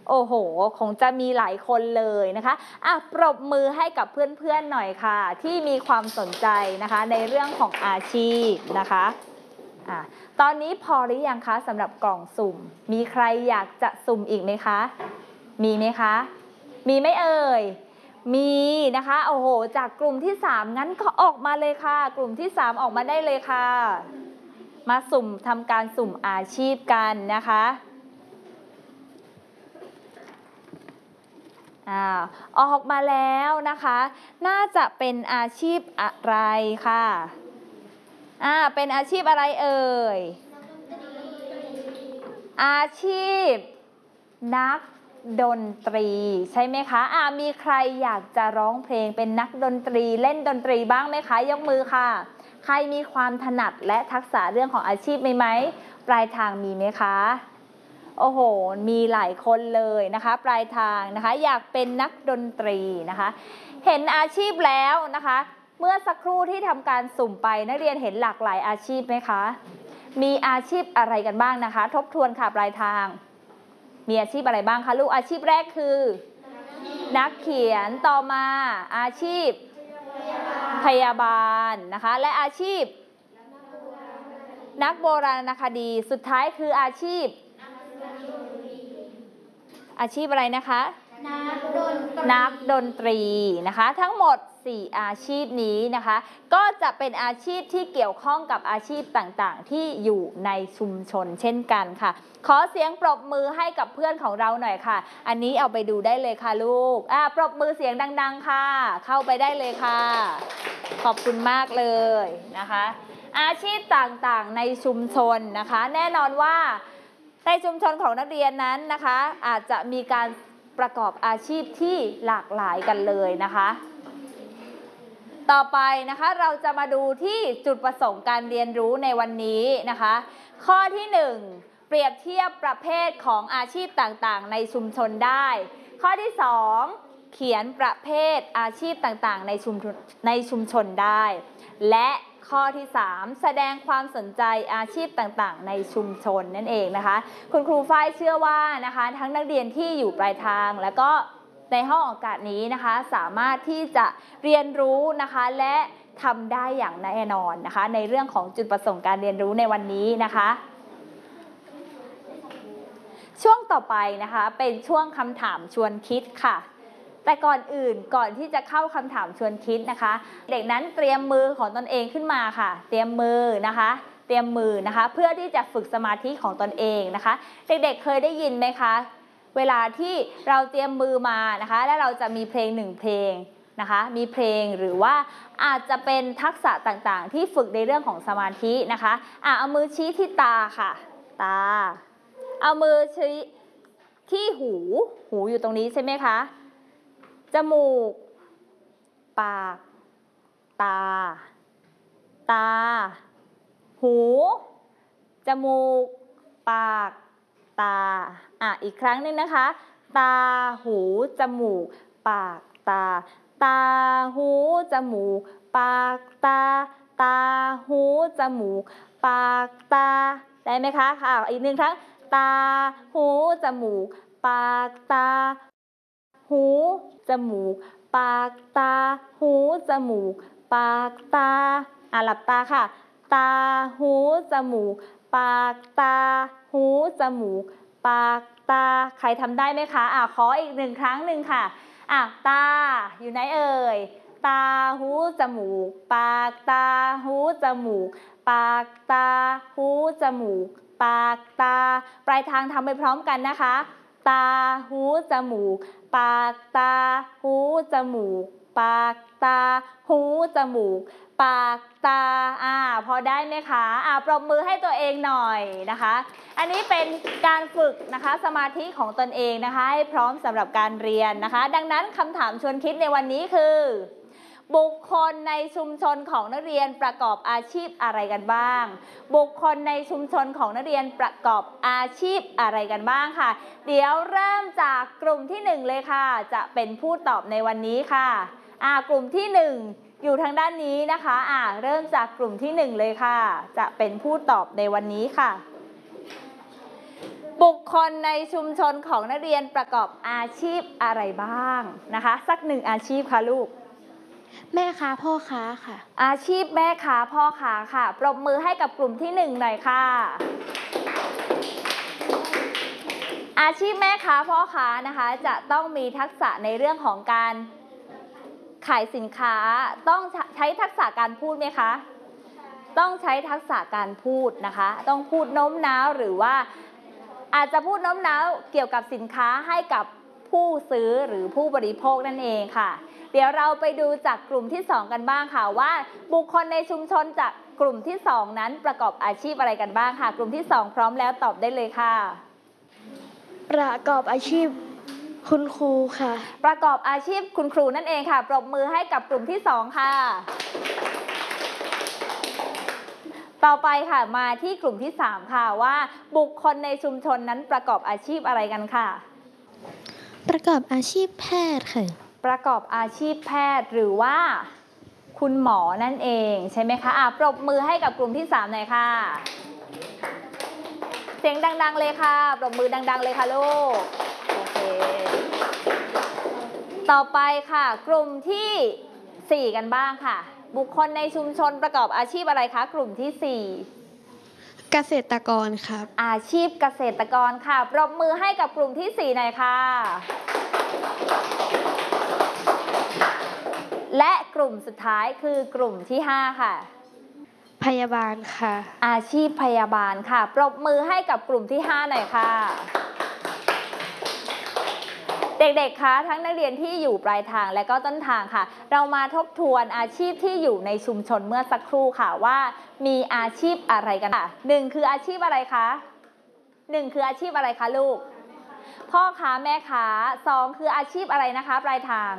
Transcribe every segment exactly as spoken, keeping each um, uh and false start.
โอ้โหคงจะมีหลายคนเลยนะคะอ่ะปรบมือให้กับเพื่อนๆหน่อยค่ะที่มีความสนใจนะคะในเรื่องของอาชีพนะคะอ่ะตอนนี้พอหรือยังคะสำหรับกล่องสุ่มมีใครอยากจะสุ่มอีกไหมคะมีไหมคะมีไหมเอ่ยมีนะคะโอ้โหจากกลุ่มที่สามงั้นก็ออกมาเลยค่ะกลุ่มที่สามออกมาได้เลยค่ะมาสุ่มทำการสุ่มอาชีพกันนะคะอ่าออกมาแล้วนะคะน่าจะเป็นอาชีพอะไรค่ะอ่าเป็นอาชีพอะไรเอ่ยอาชีพนักดนตรีใช่ไหมคะอ่ามีใครอยากจะร้องเพลงเป็นนักดนตรีเล่นดนตรีบ้างไหมคะยกมือค่ะใครมีความถนัดและทักษะเรื่องของอาชีพไหมไหมปลายทางมีไหมคะโอ้โหมีหลายคนเลยนะคะปลายทางนะคะอยากเป็นนักดนตรีนะคะเห็นอาชีพแล้วนะคะเมื่อสักครู่ที่ทำการสุ่มไปนักเรียนเห็นหลากหลายอาชีพไหมคะมีอาชีพอะไรกันบ้างนะคะทบทวนค่ะปลายทางมีอาชีพอะไรบ้างคะลูกอาชีพแรกคือนักเขียนต่อมาอาชีพพยาบาลนะคะและอาชีพนักโบราณคดีสุดท้ายคืออาชีพอาชีพอะไรนะคะนักดนตรีนักดนตรีนะคะทั้งหมดสี่อาชีพนี้นะคะก็จะเป็นอาชีพที่เกี่ยวข้องกับอาชีพต่างๆที่อยู่ในชุมชนเช่นกันค่ะขอเสียงปรบมือให้กับเพื่อนของเราหน่อยค่ะอันนี้เอาไปดูได้เลยค่ะลูกอ่าปรบมือเสียงดังๆค่ะเข้าไปได้เลยค่ะขอบคุณมากเลยนะคะอาชีพต่างๆในชุมชนนะคะแน่นอนว่าในชุมชนของนักเรียนนั้นนะคะอาจจะมีการประกอบอาชีพที่หลากหลายกันเลยนะคะต่อไปนะคะเราจะมาดูที่จุดประสงค์การเรียนรู้ในวันนี้นะคะข้อที่หนึ่งเปรียบเทียบประเภทของอาชีพต่างๆในชุมชนได้ข้อที่สองเขียนประเภทอาชีพต่างๆในชุมในชุมชนได้และข้อที่สามแสดงความสนใจอาชีพต่างๆในชุมชนนั่นเองนะคะคุณครูฝ้ายเชื่อว่านะคะทั้งนักเรียนที่อยู่ปลายทางแล้วก็ในห้องอากาศนี้นะคะสามารถที่จะเรียนรู้นะคะและทำได้อย่างแน่นอนนะคะในเรื่องของจุดประสงค์การเรียนรู้ในวันนี้นะคะช่วงต่อไปนะคะเป็นช่วงคำถามชวนคิดค่ะแต่ก่อนอื่นก่อนที่จะเข้าคำถามชวนคิดนะคะเด็กนั้นเตรียมมือของตนเองขึ้นมาค่ะเตรียมมือนะคะเตรียมมือนะคะเพื่อที่จะฝึกสมาธิของตนเองนะคะเด็กๆเคยได้ยินไหมคะเวลาที่เราเตรียมมือมานะคะและเราจะมีเพลงหนึ่งเพลงนะคะมีเพลงหรือว่าอาจจะเป็นทักษะต่างๆที่ฝึกในเรื่องของสมาธินะคะอ่ะเอามือชี้ที่ตาค่ะตาเอามือชี้ที่หูหูอยู่ตรงนี้ใช่ไหมคะจมูกปากตาตาหูจมูกปากตาอ่ะอีกครั้งนึงนะคะตาหูจมูกปากตาตาหูจมูกปากตาตาหูจมูกปากตาได้ไหมคะค่ะอีกหนึ่งครั้งตาหูจมูกปากตาหูจมูกปากตาหูจมูกปากตาอ่ะหลับตาค่ะตาหูจมูกปากตาหูจมูกปากตาใครทำได้ไหมคะอ่ะขออีกหนึ่งครั้งหนึ่งค่ะอ่ะตาอยู่ไหนเอ่ยตาหูจมูกปากตาหูจมูกปากตาหูจมูกปากตาปลายทางทำไปพร้อมกันนะคะตาหูจมูกปากตาหูจมูกปากตาหูจมูกปากตาอ่าพอได้ไหมคะอ่าปรบมือให้ตัวเองหน่อยนะคะอันนี้เป็นการฝึกนะคะสมาธิของตนเองนะคะให้พร้อมสำหรับการเรียนนะคะดังนั้นคำถามชวนคิดในวันนี้คือบุคคลในชุมชนของนักเรียนประกอบอาชีพอะไรกันบ้างบุคคลในชุมชนของนักเรียนประกอบอาชีพอะไรกันบ้างค่ะเดี๋ยวเริ่มจากกลุ่มที่หนึ่งเลยค่ะจะเป็นผู้ตอบในวันนี้ค่ะอ่ากลุ่มที่หนึ่งอยู่ทางด้านนี้นะคะอ่าเริ่มจากกลุ่มที่หนึ่งเลยค่ะจะเป็นผู้ตอบในวันนี้ค่ะบุคคลในชุมชนของนักเรียนประกอบอาชีพอะไรบ้างนะคะสักหนึ่งอาชีพค่ะลูกแม่ค้าพ่อค้าค่ะอาชีพแม่ค้าพ่อค้าค่ะปรบมือให้กับกลุ่มที่หนึ่งหน่อยค่ะอาชีพแม่ค้าพ่อค้านะคะจะต้องมีทักษะในเรื่องของการขายสินค้าต้องใช้ทักษะการพูดไหมคะต้องใช้ทักษะการพูดนะคะต้องพูดโน้มน้าวหรือว่าอาจจะพูดโน้มน้าวเกี่ยวกับสินค้าให้กับผู้ซื้อหรือผู้บริโภคนั่นเองค่ะเดี๋ยวเราไปดูจากกลุ่มที่สองกันบ้างค่ะว่าบุคคลในชุมชนจากกลุ่มที่สองนั้นประกอบอาชีพอะไรกันบ้างค่ะกลุ่มที่สองพร้อมแล้วตอบได้เลยค่ะประกอบอาชีพคุณครูค่ะประกอบอาชีพคุณครูนั่นเองค่ะปรบมือให้กับกลุ่มที่สองค่ะต่อไปค่ะมาที่กลุ่มที่สามค่ะว่าบุคคลในชุมชนนั้นประกอบอาชีพอะไรกันค่ะประกอบอาชีพแพทย์ค่ะประกอบอาชีพแพทย์หรือว่าคุณหมอนั่นเองใช่ไหมคะอ่ะปรบมือให้กับกลุ่มที่สามหน่อยค่ะเสียงดังๆเลยค่ะปรบมือดังๆเลยค่ะลูกโอเคต่อไปค่ะกลุ่มที่สี่กันบ้างค่ะบุคคลในชุมชนประกอบอาชีพอะไรคะกลุ่มที่สี่เกษตรกรครับอาชีพเกษตรกรค่ะปรบมือให้กับกลุ่มที่สี่หน่อยค่ะและกลุ่มสุดท้ายคือกลุ่มที่ห้าค่ะพยาบาลค่ะอาชีพพยาบาลค่ะปรบมือให้กับกลุ่มที่ห้าหน่อยค่ะเด็กๆคะทั้งนักเรียนที่อยู่ปลายทางและก็ต้นทางค่ะเรามาทบทวนอาชีพที่อยู่ในชุมชนเมื่อสักครู่ค่ะว่ามีอาชีพอะไรกันค่ะหนึ่งคืออาชีพอะไรคะหนึ่งคืออาชีพอะไรคะลูกพ่อค้าแม่ค้าสองคืออาชีพอะไรนะคะปลายทาง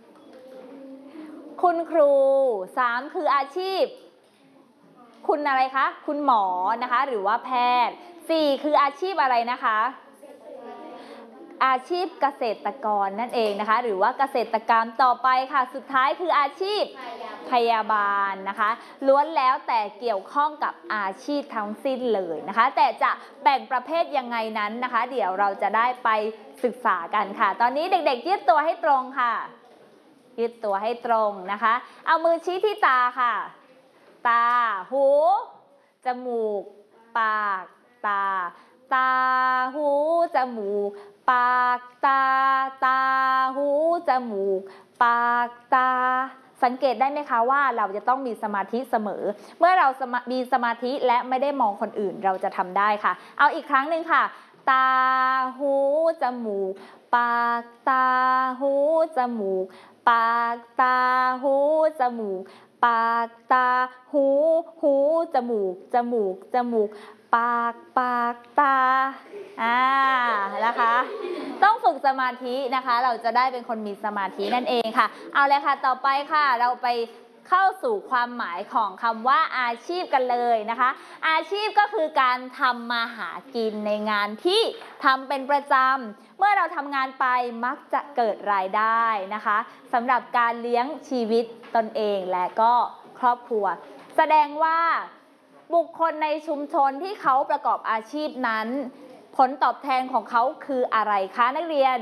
คุณครูสามคืออาชีพคุณอะไรคะคุณหมอนะคะหรือว่าแพทย์สี่คืออาชีพอะไรนะคะอาชีพเกษตรกรนั่นเองนะคะหรือว่าเกษตรกรรมต่อไปค่ะสุดท้ายคืออาชีพพยาบาลนะคะล้วนแล้วแต่เกี่ยวข้องกับอาชีพทั้งสิ้นเลยนะคะแต่จะแบ่งประเภทยังไงนั้นนะคะเดี๋ยวเราจะได้ไปศึกษากันค่ะตอนนี้เด็กๆยืดตัวให้ตรงค่ะยืดตัวให้ตรงนะคะเอามือชี้ที่ตาค่ะตาหูจมูกปากตาตาหูจมูกปากตาตาหูจมูกปากตาสังเกตได้ไหมคะว่าเราจะต้องมีสมาธิเสมอเมื่อเรามีสมาธิและไม่ได้มองคนอื่นเราจะทำได้ค่ะเอาอีกครั้งหนึ่งค่ะตาหูจมูกปากตาหูจมูกปากตาหูจมูกปากตาหูหูจมูกจมูกจมูกปากปากตาอ่านะคะต้องฝึกสมาธินะคะเราจะได้เป็นคนมีสมาธินั่นเองค่ะเอาเลยค่ะต่อไปค่ะเราไปเข้าสู่ความหมายของคำว่าอาชีพกันเลยนะคะอาชีพก็คือการทำมาหากินในงานที่ทำเป็นประจำเมื่อเราทำงานไปมักจะเกิดรายได้นะคะสำหรับการเลี้ยงชีวิตตนเองและก็ครอบครัวแสดงว่าบุคคลในชุมชนที่เขาประกอบอาชีพนั้นผลตอบแทนของเขาคืออะไรคะนักเรียน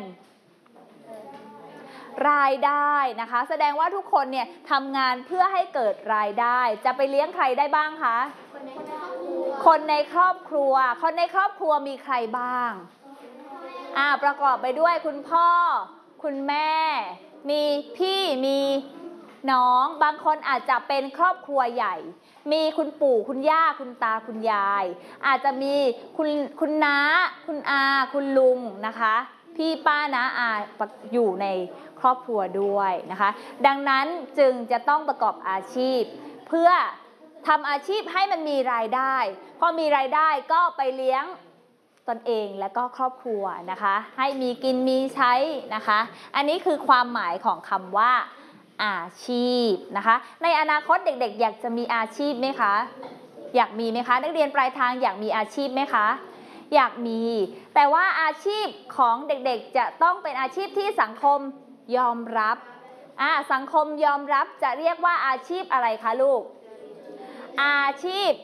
รายได้นะคะแสดงว่าทุกคนเนี่ยทำงานเพื่อให้เกิดรายได้จะไปเลี้ยงใครได้บ้างคะคนในครอบครัวคนในครอบครัวมีใครบ้างอ่าประกอบไปด้วยคุณพ่อคุณแม่มีพี่มีน้องบางคนอาจจะเป็นครอบครัวใหญ่มีคุณปู่คุณย่าคุณตาคุณยายอาจจะมีคุณคุณน้าคุณอาคุณลุงนะคะพี่ป้าน้าอาอยู่ในครอบครัวด้วยนะคะดังนั้นจึงจะต้องประกอบอาชีพเพื่อทำอาชีพให้มันมีรายได้พอมีรายได้ก็ไปเลี้ยงตนเองและก็ครอบครัวนะคะให้มีกินมีใช้นะคะอันนี้คือความหมายของคำว่าอาชีพนะคะในอนาคตเด็กๆอยากจะมีอาชีพไหมคะอยากมีไหมคะนักเรียนปลายทางอยากมีอาชีพไหมคะอยากมีแต่ว่าอาชีพของเด็กๆจะต้องเป็นอาชีพที่สังคมยอมรับอ่าสังคมยอมรับจะเรียกว่าอาชีพอะไรคะลูกอาชีพ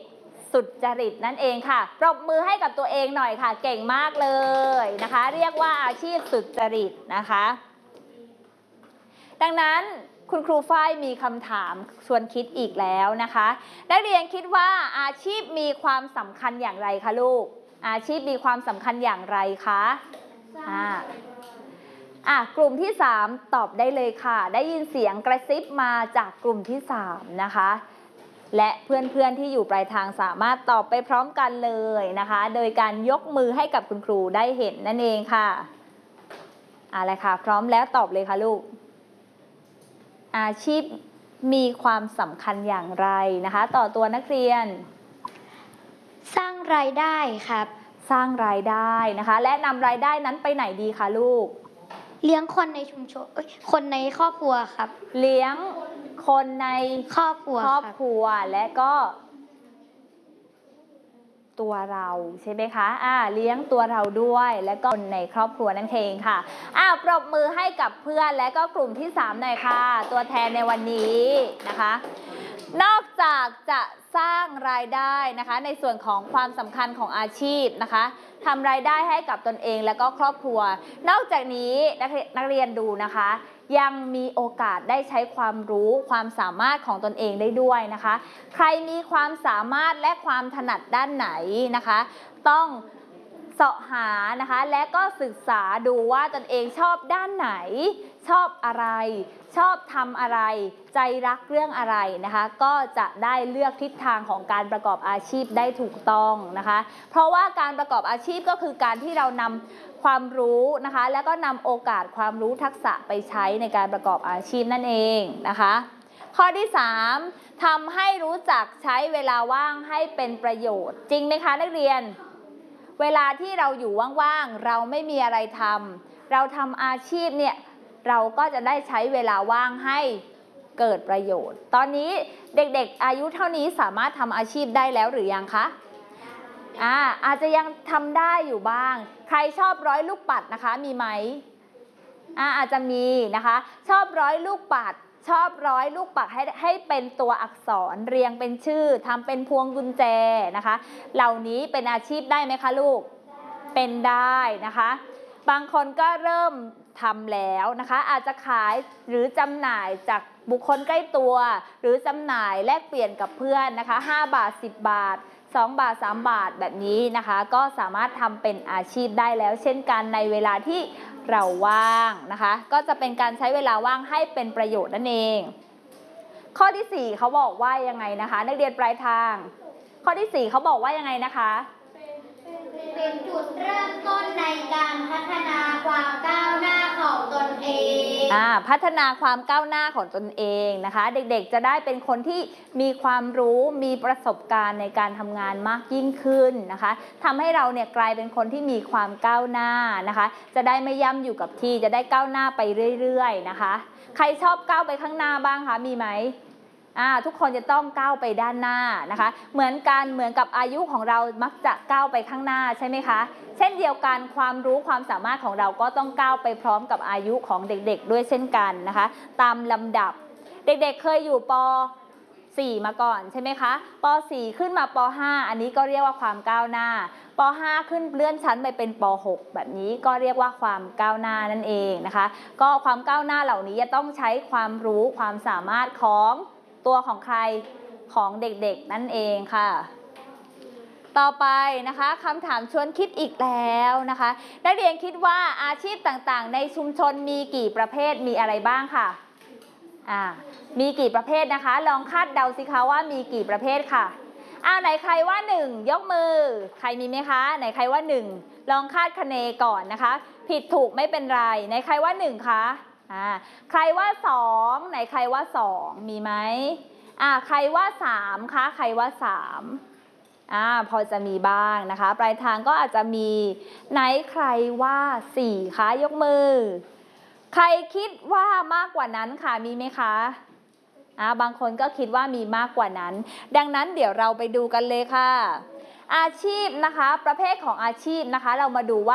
สุจริตนั่นเองค่ะปรบมือให้กับตัวเองหน่อยค่ะเก่งมากเลยนะคะเรียกว่าอาชีพสุจริตนะคะดังนั้นคุณครูฝ้ายมีคำถามชวนคิดอีกแล้วนะคะนักเรียนคิดว่าอาชีพมีความสำคัญอย่างไรคะลูกอาชีพมีความสำคัญอย่างไรคะอ่าอ่ะกลุ่มที่สามตอบได้เลยค่ะได้ยินเสียงกระซิบมาจากกลุ่มที่สามนะคะและเพื่อนๆที่อยู่ปลายทางสามารถตอบไปพร้อมกันเลยนะคะโดยการยกมือให้กับคุณครูได้เห็นนั่นเองค่ะอะไรค่ะพร้อมแล้วตอบเลยค่ะลูกอาชีพมีความสำคัญอย่างไรนะคะต่อตัวนักเรียนสร้างรายได้ครับสร้างรายได้นะคะและนำรายได้นั้นไปไหนดีคะลูกเลี้ยงคนในชุมชนคนในครอบครัวครับเลี้ยงคนในครอบครัวครอบครัวและก็ตัวเราใช่ไหมคะอ่าเลี้ยงตัวเราด้วยและก็คนในครอบครัวนั่นเองค่ะอ่าปรบมือให้กับเพื่อนและก็กลุ่มที่สามหน่อยค่ะตัวแทนในวันนี้นะคะนอกจากจะสร้างรายได้นะคะในส่วนของความสำคัญของอาชีพนะคะทำรายได้ให้กับตนเองและก็ครอบครัวนอกจากนี้นักเรียนดูนะคะยังมีโอกาสได้ใช้ความรู้ความสามารถของตนเองได้ด้วยนะคะใครมีความสามารถและความถนัดด้านไหนนะคะต้องเสาะหานะคะและก็ศึกษาดูว่าตนเองชอบด้านไหนชอบอะไรชอบทำอะไรใจรักเรื่องอะไรนะคะก็จะได้เลือกทิศทางของการประกอบอาชีพได้ถูกต้องนะคะเพราะว่าการประกอบอาชีพก็คือการที่เรานำความรู้นะคะแล้วก็นำโอกาสความรู้ทักษะไปใช้ในการประกอบอาชีพนั่นเองนะคะข้อที่สามทำให้รู้จักใช้เวลาว่างให้เป็นประโยชน์จริงไหมคะนักเรียนเวลาที่เราอยู่ว่างๆเราไม่มีอะไรทำเราทำอาชีพเนี่ยเราก็จะได้ใช้เวลาว่างให้เกิดประโยชน์ตอนนี้เด็กๆอายุเท่านี้สามารถทำอาชีพได้แล้วหรือยังคะอ่าอาจจะยังทำได้อยู่บ้างใครชอบร้อยลูกปัดนะคะมีไหมอ่าอาจจะมีนะคะชอบร้อยลูกปัดชอบร้อยลูกปัดให้ให้เป็นตัวอักษรเรียงเป็นชื่อทำเป็นพวงกุญแจนะคะเหล่านี้เป็นอาชีพได้ไหมคะลูกเป็นได้นะคะบางคนก็เริ่มทำแล้วนะคะอาจจะขายหรือจำหน่ายจากบุคคลใกล้ตัวหรือจำหน่ายแลกเปลี่ยนกับเพื่อนนะคะห้าบาทสิบบาทสองบาทสามบาทแบบนี้นะคะก็สามารถทำเป็นอาชีพได้แล้วเช่นกันในเวลาที่เราว่างนะคะก็จะเป็นการใช้เวลาว่างให้เป็นประโยชน์นั่นเองข้อที่สี่เขาบอกว่ายังไงนะคะนักเรียนปลายทางข้อที่สี่เขาบอกว่ายังไงนะคะเป็นจุดเริ่มต้นในการพัฒนาความก้าวหน้าของตนเองอ่าพัฒนาความก้าวหน้าของตนเองนะคะเด็กๆจะได้เป็นคนที่มีความรู้มีประสบการณ์ในการทำงานมากยิ่งขึ้นนะคะทำให้เราเนี่ยกลายเป็นคนที่มีความก้าวหน้านะคะจะได้ไม่ย่ำอยู่กับที่จะได้ก้าวหน้าไปเรื่อยๆนะคะใครชอบก้าวไปข้างหน้าบ้างคะมีไหมอ่าทุกคนจะต้องก้าวไปด้านหน้านะคะเหมือนกันเหมือนกับอายุของเรามักจะก้าวไปข้างหน้าใช่ไหมคะเช่นเดียวกันความรู้ความสามารถของเราก็ต้องก้าวไปพร้อมกับอายุของเด็กๆด้วยเช่นกันนะคะตามลำดับเด็กๆเคยอยู่ป สี่มาก่อนใช่ไหมคะป สี่ขึ้นมาป ห้าอันนี้ก็เรียกว่าความก้าวหน้าป ห้าขึ้นเลื่อนชั้นไปเป็นป หกแบบนี้ก็เรียกว่าความก้าวหน้านั่นเองนะคะก็ความก้าวหน้าเหล่านี้จะต้องใช้ความรู้ความสามารถของตัวของใครของเด็กๆนั่นเองค่ะต่อไปนะคะคำถามชวนคิดอีกแล้วนะคะนักเรียนคิดว่าอาชีพต่างๆในชุมชนมีกี่ประเภทมีอะไรบ้างค่ะอ่ามีกี่ประเภทนะคะลองคาดเดาสิคะว่ามีกี่ประเภทค่ะอ้าวไหนใครว่าหนึ่งยกมือใครมีไหมคะไหนใครว่าหนึ่งลองคาดคะเนก่อนนะคะผิดถูกไม่เป็นไรไหนใครว่าหนึ่งคะอ่าใครว่าสองไหนใครว่าสองมีไหมอ่าใครว่าสามคะใครว่าสามอ่าพอจะมีบ้างนะคะปลายทางก็อาจจะมีไหนใครว่าสี่คะยกมือใครคิดว่ามากกว่านั้นค่ะมีไหมคะอ่าบางคนก็คิดว่ามีมากกว่านั้นดังนั้นเดี๋ยวเราไปดูกันเลยค่ะอาชีพนะคะประเภทของอาชีพนะคะเรามาดูว่า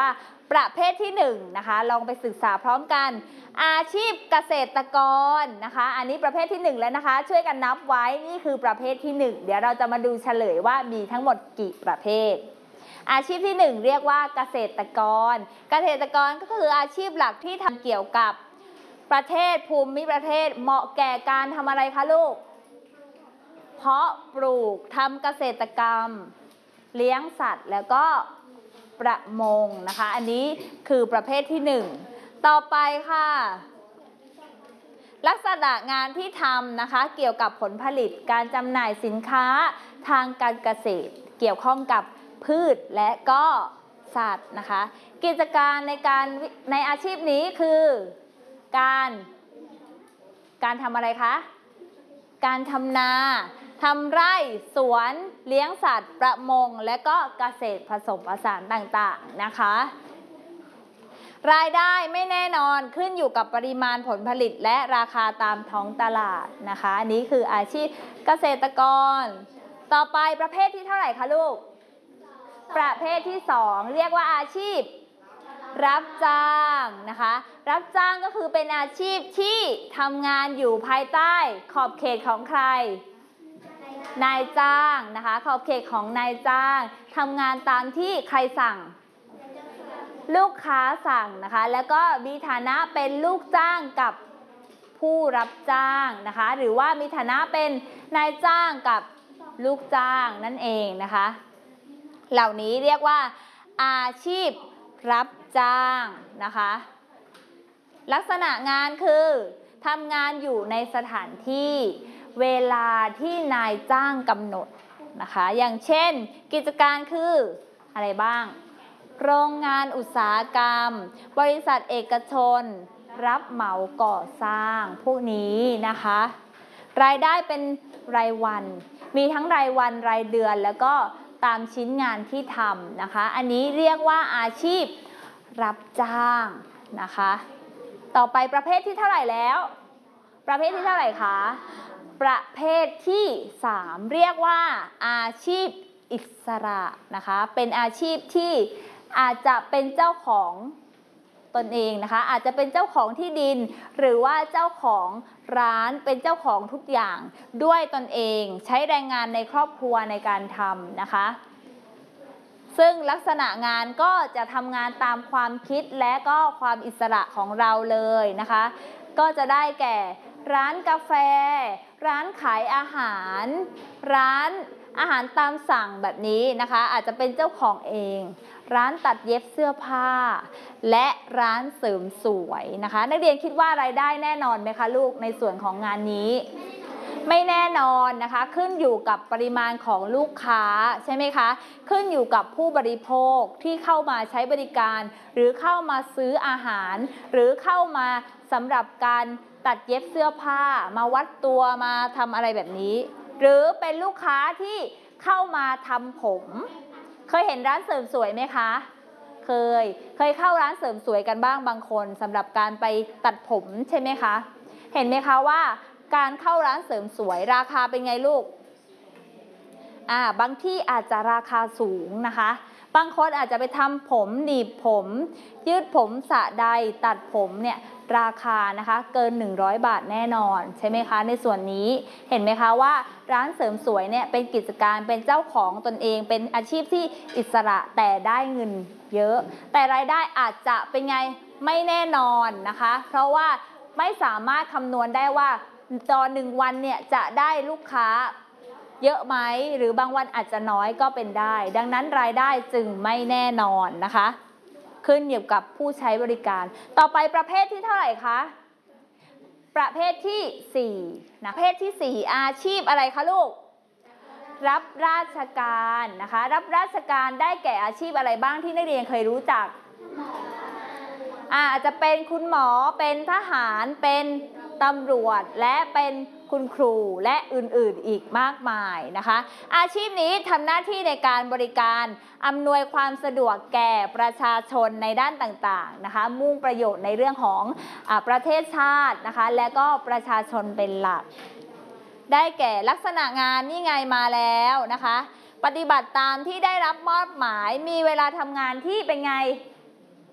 ประเภทที่หนึ่งนะคะลองไปศึกษาพร้อมกันอาชีพเกษตรกรนะคะอันนี้ประเภทที่หนึ่งแล้วนะคะช่วยกันนับไว้นี่คือประเภทที่หนึ่งเดี๋ยวเราจะมาดูเฉลยว่ามีทั้งหมดกี่ประเภทอาชีพที่หนึ่งเรียกว่าเกษตรกรเกษตรกรก็คืออาชีพหลักที่ทำเกี่ยวกับประเทศภูมิประเทศเหมาะแก่การทำอะไรคะลูกเพาะปลูกทำเกษตรกรรมเลี้ยงสัตว์แล้วก็ประมงนะคะอันนี้คือประเภทที่หนึ่งต่อไปค่ะลักษณะงานที่ทำนะคะเกี่ยวกับผลผลิตการจำหน่ายสินค้าทางการเกษตรเกี่ยวข้องกับพืชและก็สัตว์นะคะกิจการในการในอาชีพนี้คือการการทำอะไรคะการทำนาทำไร่สวนเลี้ยงสัตว์ประมงและก็เกษตรผสมผสานต่างๆนะคะรายได้ไม่แน่นอนขึ้นอยู่กับปริมาณผลผลิตและราคาตามท้องตลาดนะคะอันนี้คืออาชีพเกษตรกรต่อไปประเภทที่เท่าไหร่คะลูกประเภทที่สองเรียกว่าอาชีพรับจ้างนะคะรับจ้างก็คือเป็นอาชีพที่ทำงานอยู่ภายใต้ขอบเขตของใครนายจ้างนะคะขอบเขตของนายจ้างทำงานตามที่ใครสั่งลูกค้าสั่งนะคะแล้วก็มีฐานะเป็นลูกจ้างกับผู้รับจ้างนะคะหรือว่ามีฐานะเป็นนายจ้างกับลูกจ้างนั่นเองนะคะเหล่านี้เรียกว่าอาชีพรับจ้างนะคะลักษณะงานคือทำงานอยู่ในสถานที่เวลาที่นายจ้างกำหนดนะคะอย่างเช่นกิจการคืออะไรบ้างโรงงานอุตสาหกรรมบริษัทเอกชนรับเหมาก่อสร้างพวกนี้นะคะรายได้เป็นรายวันมีทั้งรายวันรายเดือนแล้วก็ตามชิ้นงานที่ทำนะคะอันนี้เรียกว่าอาชีพรับจ้างนะคะต่อไปประเภทที่เท่าไหร่แล้วประเภทที่เท่าไหร่คะประเภทที่สามเรียกว่าอาชีพอิสระนะคะเป็นอาชีพที่อาจจะเป็นเจ้าของตนเองนะคะอาจจะเป็นเจ้าของที่ดินหรือว่าเจ้าของร้านเป็นเจ้าของทุกอย่างด้วยตนเองใช้แรงงานในครอบครัวในการทำนะคะซึ่งลักษณะงานก็จะทำงานตามความคิดและก็ความอิสระของเราเลยนะคะก็จะได้แก่ร้านกาแฟร้านขายอาหารร้านอาหารตามสั่งแบบนี้นะคะอาจจะเป็นเจ้าของเองร้านตัดเย็บเสื้อผ้าและร้านเสริมสวยนะคะนักเรียนคิดว่ารายได้แน่นอนไหมคะลูกในส่วนของงานนี้ไม่แน่นอนนะคะขึ้นอยู่กับปริมาณของลูกค้าใช่ไหมคะขึ้นอยู่กับผู้บริโภคที่เข้ามาใช้บริการหรือเข้ามาซื้ออาหารหรือเข้ามาสำหรับการตัดเย็บเสื้อผ้ามาวัดตัวมาทำอะไรแบบนี้หรือเป็นลูกค้าที่เข้ามาทำผมเคยเห็นร้านเสริมสวยไหมคะเคยเคยเข้าร้านเสริมสวยกันบ้างบางคนสำหรับการไปตัดผมใช่ไหมคะเห็นไหมคะว่าการเข้าร้านเสริมสวยราคาเป็นไงลูกอ่าบางที่อาจจะราคาสูงนะคะบางคนอาจจะไปทำผมหนีบผมยืดผมสระใดตัดผมเนี่ยราคานะคะเกินหนึ่งร้อยบาทแน่นอนใช่ไหมคะในส่วนนี้เห็นไหมคะว่าร้านเสริมสวยเนี่ยเป็นกิจการเป็นเจ้าของตนเองเป็นอาชีพที่อิสระแต่ได้เงินเยอะแต่รายได้อาจจะเป็นไงไม่แน่นอนนะคะเพราะว่าไม่สามารถคำนวณได้ว่าตอนหนึ่งวันเนี่ยจะได้ลูกค้าเยอะไหมหรือบางวันอาจจะน้อยก็เป็นได้ดังนั้นรายได้จึงไม่แน่นอนนะคะขึ้นอยู่กับผู้ใช้บริการต่อไปประเภทที่เท่าไหร่คะประเภทที่สี่นะประเภทที่สี่อาชีพอะไรคะลูกรับราชการนะคะรับราชการได้แก่อาชีพอะไรบ้างที่นักเรียนเคยรู้จักอาจจะเป็นคุณหมอเป็นทหารเป็นตำรวจและเป็นคุณครูและอื่นๆอีกมากมายนะคะอาชีพนี้ทำหน้าที่ในการบริการอำนวยความสะดวกแก่ประชาชนในด้านต่างๆนะคะมุ่งประโยชน์ในเรื่องของอ่าประเทศชาตินะคะและก็ประชาชนเป็นหลักได้แก่ลักษณะงานนี่ไงมาแล้วนะคะปฏิบัติตามที่ได้รับมอบหมายมีเวลาทำงานที่เป็นไง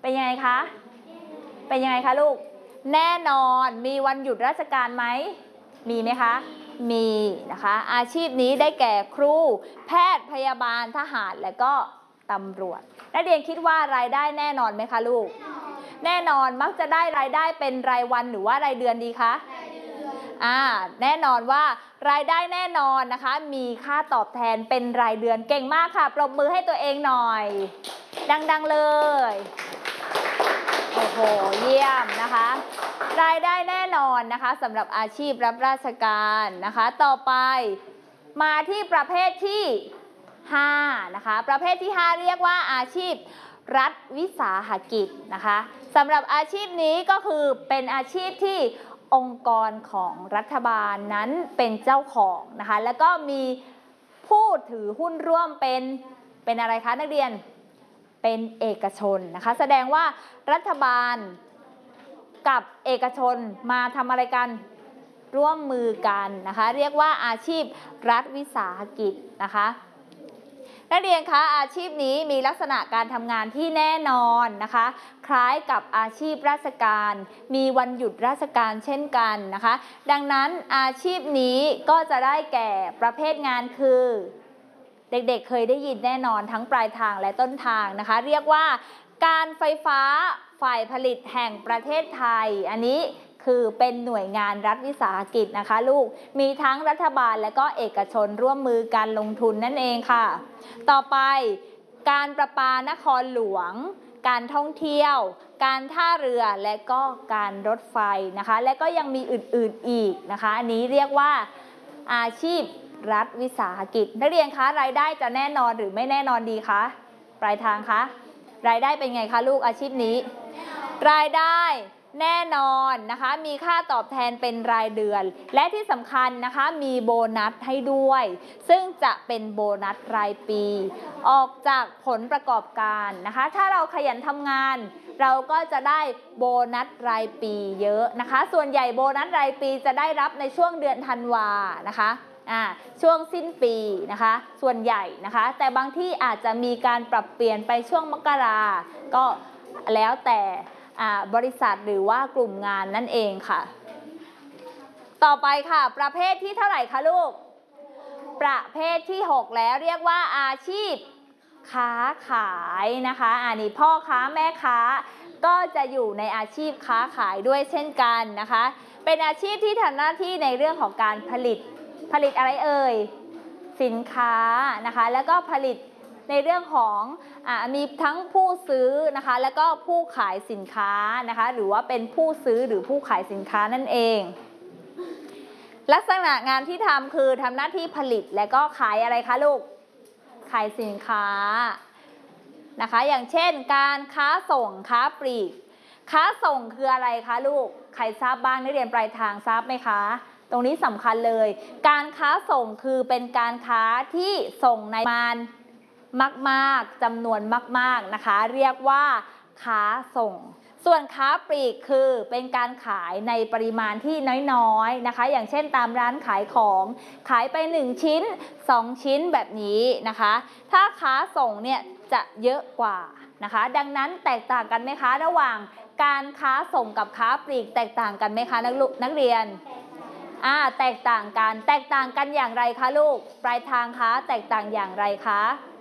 เป็นยังไงคะ เป็นยังไงคะลูก แน่นอนมีวันหยุดราชการไหม มีไหมคะ มีนะคะ อาชีพนี้ได้แก่ครู แพทย์พยาบาลทหารและก็ตำรวจนักเรียนคิดว่ารายได้แน่นอนไหมคะลูก แน่นอนมักจะได้รายได้เป็นรายวันหรือว่ารายเดือนดีคะอ่าแน่นอนว่ารายได้แน่นอนนะคะมีค่าตอบแทนเป็นรายเดือนเก่งมากค่ะปรบมือให้ตัวเองหน่อยดังๆเลยโอ้โหเยี่ยมนะคะรายได้แน่นอนนะคะสำหรับอาชีพรับราชการนะคะต่อไปมาที่ประเภทที่ห้านะคะประเภทที่ห้าเรียกว่าอาชีพรัฐวิสาหกิจนะคะสำหรับอาชีพนี้ก็คือเป็นอาชีพที่องค์กรของรัฐบาลนั้นเป็นเจ้าของนะคะแล้วก็มีผู้ถือหุ้นร่วมเป็นเป็นอะไรคะนักเรียนเป็นเอกชนนะคะแสดงว่ารัฐบาลกับเอกชนมาทำอะไรกันร่วมมือกันนะคะเรียกว่าอาชีพรัฐวิสาหกิจนะคะนักเรียนคะอาชีพนี้มีลักษณะการทำงานที่แน่นอนนะคะคล้ายกับอาชีพราชการมีวันหยุดราชการเช่นกันนะคะดังนั้นอาชีพนี้ก็จะได้แก่ประเภทงานคือเด็กๆ เ, เคยได้ยินแน่นอนทั้งปลายทางและต้นทางนะคะเรียกว่าการไฟฟ้าฝ่ายผลิตแห่งประเทศไทยอันนี้คือเป็นหน่วยงานรัฐวิสาหกิจนะคะลูกมีทั้งรัฐบาลและก็เอกชนร่วมมือการลงทุนนั่นเองค่ะต่อไปการประปานครหลวงการท่องเที่ยวการท่าเรือและก็การรถไฟนะคะและก็ยังมีอื่นๆอีกนะคะอันนี้เรียกว่าอาชีพรัฐวิสาหกิจนักเรียนคะรายได้จะแน่นอนหรือไม่แน่นอนดีคะปลายทางคะรายได้เป็นไงคะลูกอาชีพนี้รายได้แน่นอนนะคะมีค่าตอบแทนเป็นรายเดือนและที่สำคัญนะคะมีโบนัสให้ด้วยซึ่งจะเป็นโบนัสรายปีออกจากผลประกอบการนะคะถ้าเราขยันทำงานเราก็จะได้โบนัสรายปีเยอะนะคะส่วนใหญ่โบนัสรายปีจะได้รับในช่วงเดือนธันวานะคะอ่าช่วงสิ้นปีนะคะส่วนใหญ่นะคะแต่บางที่อาจจะมีการปรับเปลี่ยนไปช่วงมกราก็แล้วแต่บริษัทหรือว่ากลุ่มงานนั่นเองค่ะต่อไปค่ะประเภทที่เท่าไหร่คะลูกประเภทที่หกแล้วเรียกว่าอาชีพค้าขายนะคะอันนี้พ่อค้าแม่ค้าก็จะอยู่ในอาชีพค้าขายด้วยเช่นกันนะคะเป็นอาชีพที่ทำหน้าที่ในเรื่องของการผลิตผลิตอะไรเอ่ยสินค้านะคะแล้วก็ผลิตในเรื่องของอ่ามีทั้งผู้ซื้อนะคะแล้วก็ผู้ขายสินค้านะคะหรือว่าเป็นผู้ซื้อหรือผู้ขายสินค้านั่นเองลักษณะงานที่ทำคือทำหน้าที่ผลิตและก็ขายอะไรคะลูกขายสินค้านะคะอย่างเช่นการค้าส่งค้าปลีกค้าส่งคืออะไรคะลูกใครทราบบ้างนักเรียนปลายทางทราบไหมคะตรงนี้สำคัญเลยการค้าส่งคือเป็นการค้าที่ส่งในปริมาณมากๆจำนวนมากๆนะคะเรียกว่าค้าส่งส่วนค้าปลีกคือเป็นการขายในปริมาณที่น้อยๆนะคะอย่างเช่นตามร้านขายของขายไปหนึ่งชิ้นสองชิ้นแบบนี้นะคะถ้าค้าส่งเนี่ยจะเยอะกว่านะคะดังนั้นแตกต่างกันไหมคะระหว่างการค้าส่งกับค้าปลีกแตกต่างกันไหมคะนักลูกนักเรียนอ่าแตกต่างกันแตกต่างกันอย่างไรคะลูกปลายทางคะแตกต่างอย่างไรคะ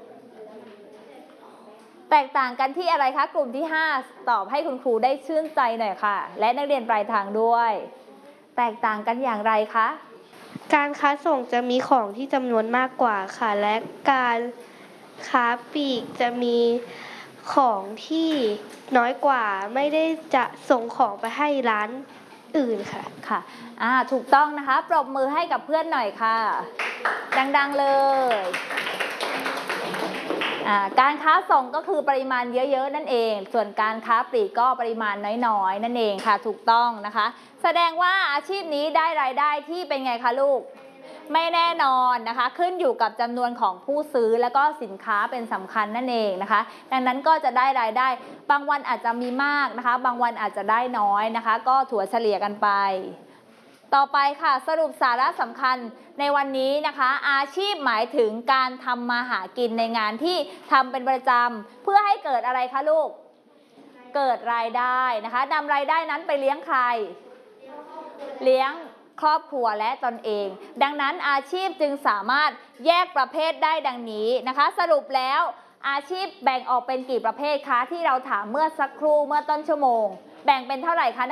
แตกต่างกันที่อะไรคะกลุ่มที่ห้าตอบให้คุณครูได้ชื่นใจหน่อยค่ะและนักเรียนปลายทางด้วยแตกต่างกันอย่างไรคะการค้าส่งจะมีของที่จำนวนมากกว่าค่ะและการค้าปลีกจะมีของที่น้อยกว่าไม่ได้จะส่งของไปให้ร้านอื่นค่ะค่ะอ่าถูกต้องนะคะปรบมือให้กับเพื่อนหน่อยค่ะดังๆเลยการค้าส่งก็คือปริมาณเยอะๆนั่นเองส่วนการค้าปลีกก็ปริมาณน้อยๆนั่นเองค่ะถูกต้องนะคะแสดงว่าอาชีพนี้ได้รายได้ที่เป็นไงคะลูกไม่แน่นอนนะคะขึ้นอยู่กับจำนวนของผู้ซื้อแล้วก็สินค้าเป็นสำคัญนั่นเองนะคะดังนั้นก็จะได้รายได้บางวันอาจจะมีมากนะคะบางวันอาจจะได้น้อยนะคะก็ถัวเฉลี่ยกันไปต่อไปค่ะสรุปสาระสำคัญในวันนี้นะคะอาชีพหมายถึงการทำมาหากินในงานที่ทำเป็นประจำเพื่อให้เกิดอะไรคะลูกเกิดรายได้นะคะนำรายได้นั้นไปเลี้ยงใครเลี้ยงครอบครัวและตนเอง ดังนั้นอาชีพจึงสามารถแยกประเภทได้ดังนี้นะคะ สรุปแล้วอาชีพแบ่งออกเป็นกี่ประเภทคะที่เราถามเมื่อสักครู่เมื่อต้นชั่วโมง แบ่งเป็นเท่าไหร่คะ